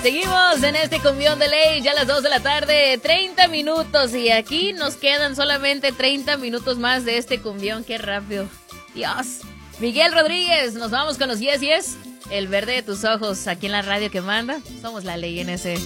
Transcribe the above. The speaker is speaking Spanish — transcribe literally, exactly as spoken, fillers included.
Seguimos en este cumbión de ley, ya a las dos de la tarde, treinta minutos. Y aquí nos quedan solamente treinta minutos más de este cumbión. Qué rápido. Dios. Miguel Rodríguez, nos vamos con los yes, yes. El verde de tus ojos, aquí en la radio que manda. Somos la ley en ese.